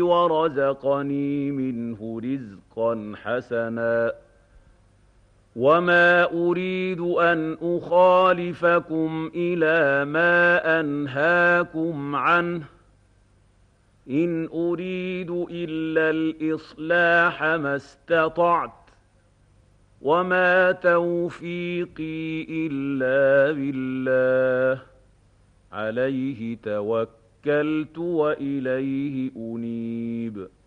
ورزقني منه رزقا حسنا وما أريد أن أخالفكم إلى ما أنهاكم عنه إن أريد إلا الإصلاح ما استطعت وما توفيقي إلا بالله عليه توكلت وإليه أنيب